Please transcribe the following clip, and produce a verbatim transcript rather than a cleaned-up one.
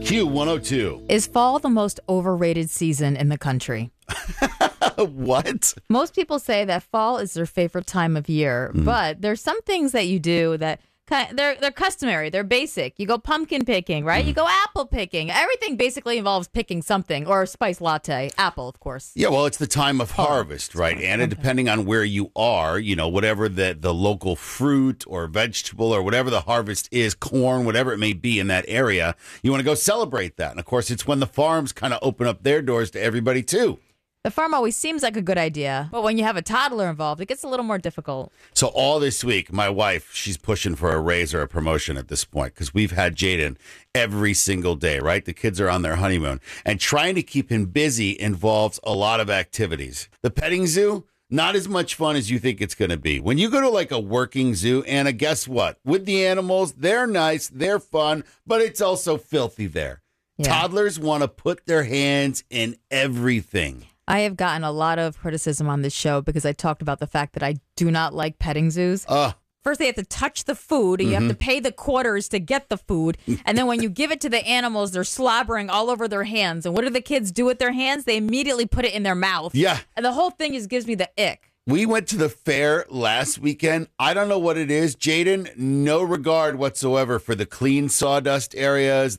Q one oh two. Is fall the most overrated season in the country? What? Most people say that fall is their favorite time of year, Mm. but there's some things that you do that ki- they're they're customary, they're basic. You go pumpkin picking, right? You go apple picking. Everything basically involves picking something, or a spice latte, apple, of course. Yeah, well, it's the time of harvest, right, Anna? Okay. Depending on where you are, you know, whatever the, the local fruit or vegetable or whatever the harvest is, corn, whatever it may be in that area, you want to go celebrate that. And, of course, it's when the farms kind of open up their doors to everybody, too. The farm always seems like a good idea, but when you have a toddler involved, it gets a little more difficult. So all this week, my wife, she's pushing for a raise or a promotion at this point because we've had Jaden every single day, right? The kids are on their honeymoon. And trying to keep him busy involves a lot of activities. The petting zoo, not as much fun as you think it's going to be. When you go to like a working zoo, Anna, guess what? With the animals, they're nice, they're fun, but it's also filthy there. Yeah. Toddlers want to put their hands in everything. I have gotten a lot of criticism on this show because I talked about the fact that I do not like petting zoos. Uh, First, they have to touch the food, and you Mm-hmm. have to pay the quarters to get the food. And then when you give it to the animals, they're slobbering all over their hands. And what do the kids do with their hands? They immediately put it in their mouth. Yeah. And the whole thing just gives me the ick. We went to the fair last weekend. I don't know what it is. Jaden, no regard whatsoever for the clean sawdust areas,